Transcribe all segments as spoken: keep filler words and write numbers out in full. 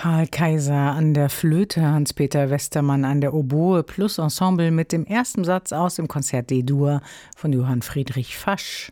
Karl Kaiser an der Flöte, Hans-Peter Westermann an der Oboe plus Ensemble mit dem ersten Satz aus dem Konzert D-Dur von Johann Friedrich Fasch.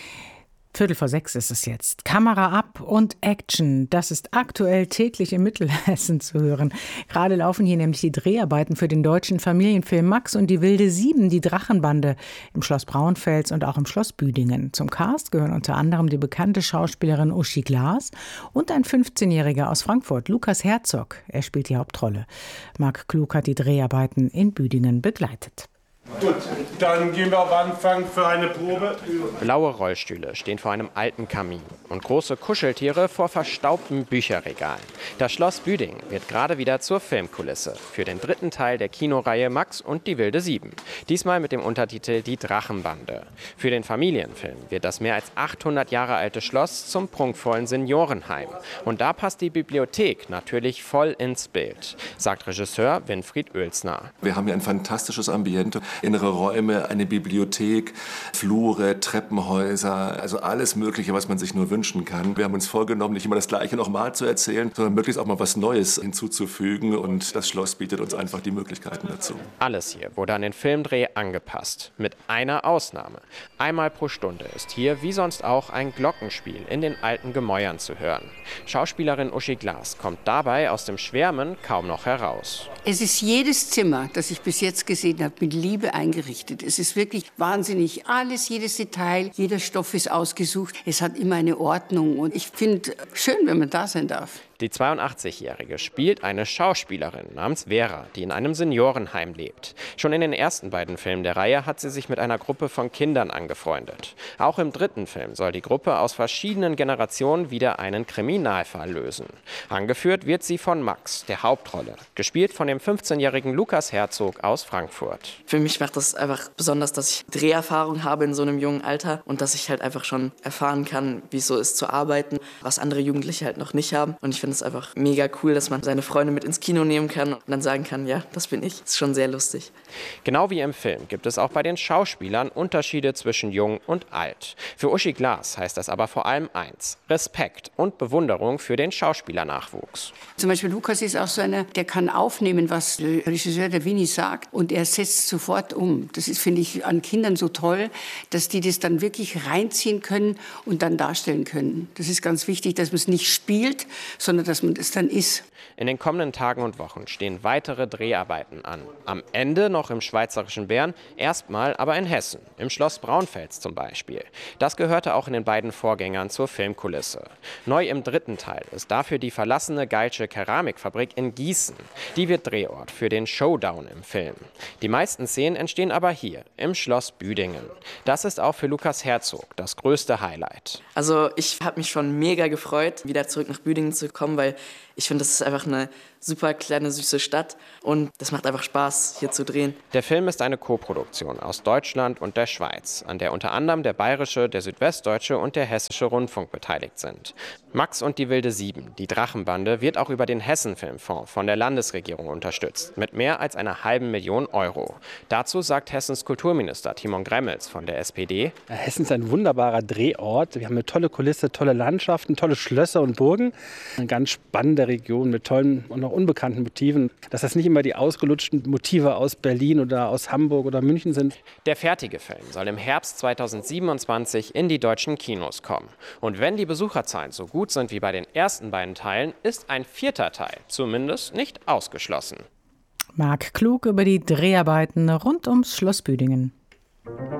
Viertel vor sechs ist es jetzt. Kamera ab und Action. Das ist aktuell täglich in Mittelhessen zu hören. Gerade laufen hier nämlich die Dreharbeiten für den deutschen Familienfilm Max und die wilde Sieben, die Drachenbande, im Schloss Braunfels und auch im Schloss Büdingen. Zum Cast gehören unter anderem die bekannte Schauspielerin Uschi Glas und ein fünfzehnjähriger aus Frankfurt, Lukas Herzog. Er spielt die Hauptrolle. Marc Klug hat die Dreharbeiten in Büdingen begleitet. Gut, dann gehen wir auf Anfang für eine Probe. Blaue Rollstühle stehen vor einem alten Kamin und große Kuscheltiere vor verstaubten Bücherregalen. Das Schloss Büdingen wird gerade wieder zur Filmkulisse für den dritten Teil der Kinoreihe Max und die wilde Sieben. Diesmal mit dem Untertitel Die Drachenbande. Für den Familienfilm wird das mehr als achthundert Jahre alte Schloss zum prunkvollen Seniorenheim. Und da passt die Bibliothek natürlich voll ins Bild, sagt Regisseur Winfried Oelsner. Wir haben hier ein fantastisches Ambiente. Innere Räume, eine Bibliothek, Flure, Treppenhäuser, also alles Mögliche, was man sich nur wünschen kann. Wir haben uns vorgenommen, nicht immer das Gleiche nochmal zu erzählen, sondern möglichst auch mal was Neues hinzuzufügen. Und das Schloss bietet uns einfach die Möglichkeiten dazu. Alles hier wurde an den Filmdreh angepasst, mit einer Ausnahme. Einmal pro Stunde ist hier wie sonst auch ein Glockenspiel in den alten Gemäuern zu hören. Schauspielerin Uschi Glas kommt dabei aus dem Schwärmen kaum noch heraus. Es ist jedes Zimmer, das ich bis jetzt gesehen habe, mit Liebe eingerichtet. Es ist wirklich wahnsinnig. Alles, jedes Detail, jeder Stoff ist ausgesucht. Es hat immer eine Ordnung und ich finde schön, wenn man da sein darf. Die zweiundachtzigjährige spielt eine Schauspielerin namens Vera, die in einem Seniorenheim lebt. Schon in den ersten beiden Filmen der Reihe hat sie sich mit einer Gruppe von Kindern angefreundet. Auch im dritten Film soll die Gruppe aus verschiedenen Generationen wieder einen Kriminalfall lösen. Angeführt wird sie von Max, der Hauptrolle, gespielt von dem fünfzehnjährigen Lukas Herzog aus Frankfurt. Für mich macht das einfach besonders, dass ich Dreherfahrung habe in so einem jungen Alter und dass ich halt einfach schon erfahren kann, wie es so ist zu arbeiten, was andere Jugendliche halt noch nicht haben. Und ich finde es einfach mega cool, dass man seine Freunde mit ins Kino nehmen kann und dann sagen kann, ja, das bin ich. Das ist schon sehr lustig. Genau wie im Film gibt es auch bei den Schauspielern Unterschiede zwischen jung und alt. Für Uschi Glas heißt das aber vor allem eins: Respekt und Bewunderung für den Schauspielernachwuchs. Zum Beispiel Lukas ist auch so einer, der kann aufnehmen, was der Regisseur der Winnie sagt und er setzt sofort um. Das ist, finde ich, an Kindern so toll, dass die das dann wirklich reinziehen können und dann darstellen können. Das ist ganz wichtig, dass man es nicht spielt, sondern dass man es dann ist. In den kommenden Tagen und Wochen stehen weitere Dreharbeiten an. Am Ende noch im schweizerischen Bern, erstmal aber in Hessen, im Schloss Braunfels zum Beispiel. Das gehörte auch in den beiden Vorgängern zur Filmkulisse. Neu im dritten Teil ist dafür die verlassene Geilsche Keramikfabrik in Gießen. Die wird Drehort für den Showdown im Film. Die meisten Szenen entstehen aber hier, im Schloss Büdingen. Das ist auch für Lukas Herzog das größte Highlight. Also ich habe mich schon mega gefreut, wieder zurück nach Büdingen zu kommen, weil ich finde, das ist einfach eine super kleine, süße Stadt und das macht einfach Spaß, hier zu drehen. Der Film ist eine Koproduktion aus Deutschland und der Schweiz, an der unter anderem der Bayerische, der Südwestdeutsche und der Hessische Rundfunk beteiligt sind. Max und die wilde Sieben, die Drachenbande, wird auch über den Hessen-Filmfonds von der Landesregierung unterstützt, mit mehr als einer halben Million Euro. Dazu sagt Hessens Kulturminister Timon Gremmels von der S P D: Hessen ist ein wunderbarer Drehort. Wir haben eine tolle Kulisse, tolle Landschaften, tolle Schlösser und Burgen. Eine ganz spannende Region mit tollen und noch unbekannten Motiven. Dass das nicht immer die ausgelutschten Motive aus Berlin oder aus Hamburg oder München sind. Der fertige Film soll im Herbst zweitausendsiebenundzwanzig in die deutschen Kinos kommen. Und wenn die Besucherzahlen so gut sind wie bei den ersten beiden Teilen, ist ein vierter Teil zumindest nicht ausgeschlossen. Marc Klug über die Dreharbeiten rund ums Schloss Büdingen.